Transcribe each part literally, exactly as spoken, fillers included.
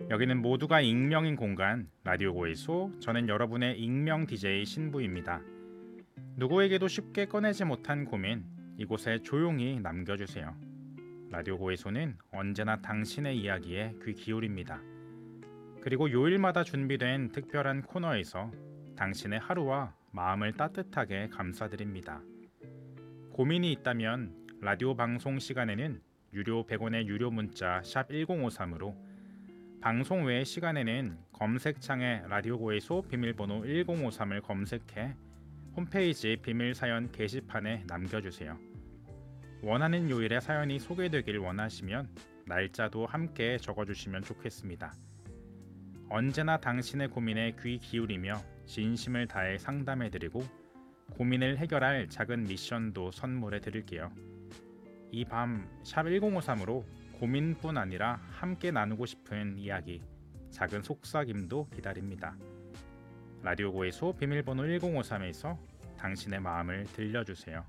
여기는 모두가 익명인 공간 라디오 고해소. 저는 여러분의 익명 디제이 신부입니다. 누구에게도 쉽게 꺼내지 못한 고민, 이곳에 조용히 남겨주세요. 라디오 고해소는 언제나 당신의 이야기에 귀 기울입니다. 그리고 요일마다 준비된 특별한 코너에서 당신의 하루와 마음을 따뜻하게 감싸드립니다. 고민이 있다면 라디오 방송 시간에는 유료 백 원의 유료 문자 샵 일공오삼으로, 방송 외의 시간에는 검색창에 라디오 고해소 비밀번호 일공오삼을 검색해 홈페이지 비밀사연 게시판에 남겨주세요. 원하는 요일에 사연이 소개되길 원하시면 날짜도 함께 적어주시면 좋겠습니다. 언제나 당신의 고민에 귀 기울이며 진심을 다해 상담해드리고 고민을 해결할 작은 미션도 선물해 드릴게요. 이 밤 샵 일공오삼으로 고민뿐 아니라 함께 나누고 싶은 이야기, 작은 속삭임도 기다립니다. 라디오 고해소 비밀번호 일공오삼에서 당신의 마음을 들려주세요.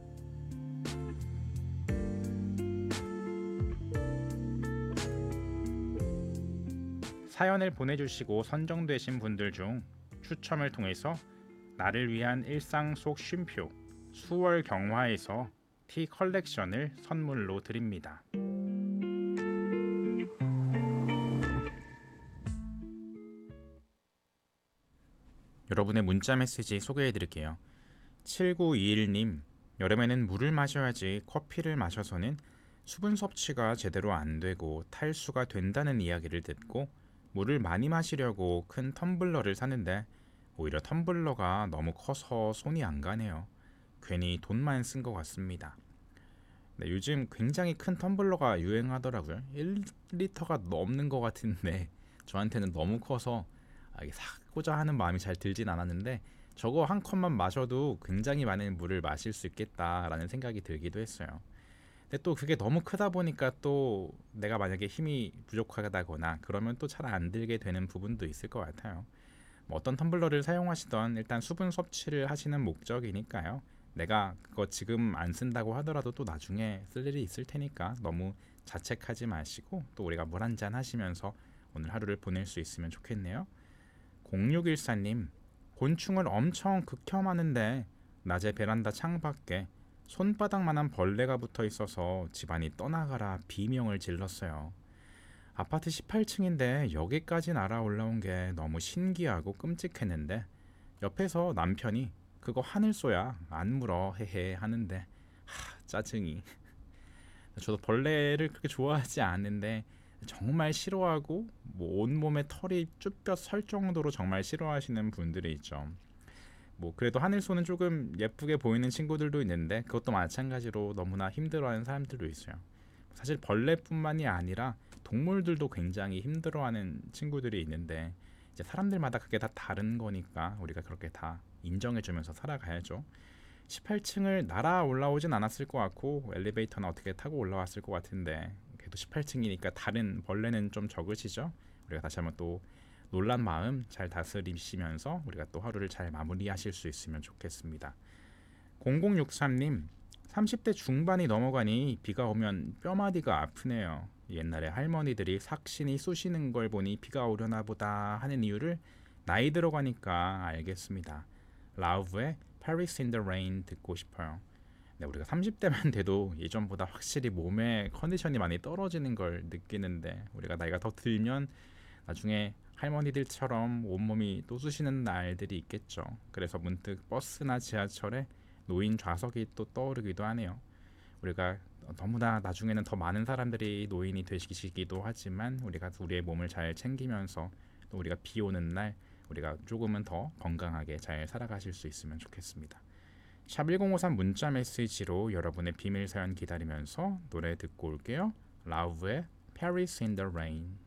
사연을 보내주시고 선정되신 분들 중 추첨을 통해서 나를 위한 일상 속 쉼표 수월 경화에서 티 컬렉션을 선물로 드립니다. 여러분의 문자 메시지 소개해드릴게요. 칠구이일님, 여름에는 물을 마셔야지 커피를 마셔서는 수분 섭취가 제대로 안 되고 탈수가 된다는 이야기를 듣고 물을 많이 마시려고 큰 텀블러를 샀는데 오히려 텀블러가 너무 커서 손이 안 가네요. 괜히 돈만 쓴 것 같습니다. 네, 요즘 굉장히 큰 텀블러가 유행하더라고요. 일 리터가 넘는 것 같은데 저한테는 너무 커서 아, 이게 사고자 하는 마음이 잘 들진 않았는데 저거 한 컵만 마셔도 굉장히 많은 물을 마실 수 있겠다라는 생각이 들기도 했어요. 근데 또 그게 너무 크다 보니까 또 내가 만약에 힘이 부족하다거나 그러면 또 잘 안 들게 되는 부분도 있을 것 같아요. 뭐 어떤 텀블러를 사용하시던 일단 수분 섭취를 하시는 목적이니까요. 내가 그거 지금 안 쓴다고 하더라도 또 나중에 쓸 일이 있을 테니까 너무 자책하지 마시고 또 우리가 물 한 잔 하시면서 오늘 하루를 보낼 수 있으면 좋겠네요. 공육일사님, 곤충을 엄청 극혐하는데 낮에 베란다 창밖에 손바닥만한 벌레가 붙어 있어서 집안이 떠나가라 비명을 질렀어요. 아파트 십팔 층인데 여기까지 날아 올라온 게 너무 신기하고 끔찍했는데 옆에서 남편이 그거 하늘소야 안 물어 헤헤 하는데 하 짜증이. 저도 벌레를 그렇게 좋아하지 않는데 정말 싫어하고 뭐 온몸에 털이 쭈뼛 설 정도로 정말 싫어하시는 분들이 있죠. 뭐 그래도 하늘소는 조금 예쁘게 보이는 친구들도 있는데 그것도 마찬가지로 너무나 힘들어하는 사람들도 있어요. 사실 벌레뿐만이 아니라 동물들도 굉장히 힘들어하는 친구들이 있는데 이제 사람들마다 그게 다 다른 거니까 우리가 그렇게 다 인정해주면서 살아가야죠. 십팔 층을 날아 올라오진 않았을 것 같고 엘리베이터는 어떻게 타고 올라왔을 것 같은데 그래도 십팔 층이니까 다른 벌레는 좀 적으시죠. 우리가 다시 한번 또 놀란 마음 잘 다스리시면서 우리가 또 하루를 잘 마무리하실 수 있으면 좋겠습니다. 공공육삼님, 삼십 대 중반이 넘어가니 비가 오면 뼈마디가 아프네요. 옛날에 할머니들이 삭신이 쑤시는 걸 보니 비가 오려나 보다 하는 이유를 나이 들어가니까 알겠습니다. 라우브의 Paris in the Rain 듣고 싶어요. 네, 우리가 삼십 대만 돼도 예전보다 확실히 몸의 컨디션이 많이 떨어지는 걸 느끼는데 우리가 나이가 더 들면 나중에 할머니들처럼 온몸이 또 쑤시는 날들이 있겠죠. 그래서 문득 버스나 지하철에 노인 좌석이 또 떠오르기도 하네요. 우리가 너무나 나중에는 더 많은 사람들이 노인이 되시기도 하지만 우리가 우리의 몸을 잘 챙기면서 또 우리가 비 오는 날 우리가 조금은 더 건강하게 잘 살아가실 수 있으면 좋겠습니다. 샵 일공오삼 문자 메시지로 여러분의 비밀 사연 기다리면서 노래 듣고 올게요. 라우브의 Paris in the Rain.